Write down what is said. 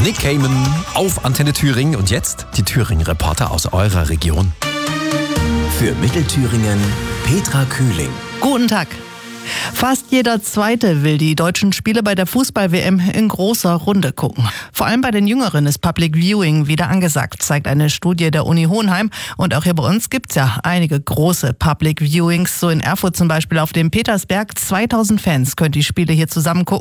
Nick Cayman auf Antenne Thüringen. Und jetzt die Thüringen-Reporter aus eurer Region. Für Mittelthüringen Petra Kühling. Guten Tag. Fast jeder Zweite will die deutschen Spiele bei der Fußball-WM in großer Runde gucken. Vor allem bei den Jüngeren ist Public Viewing wieder angesagt, zeigt eine Studie der Uni Hohenheim. Und auch hier bei uns gibt's ja einige große Public Viewings, so in Erfurt zum Beispiel auf dem Petersberg. 2000 Fans können die Spiele hier zusammen gucken.